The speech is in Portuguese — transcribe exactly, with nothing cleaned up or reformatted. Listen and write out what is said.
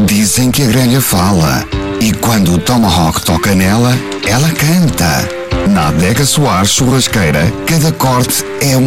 Dizem que a grelha fala e quando o Tomahawk toca nela, ela canta. Na Adega Soares Churrasqueira, cada corte é um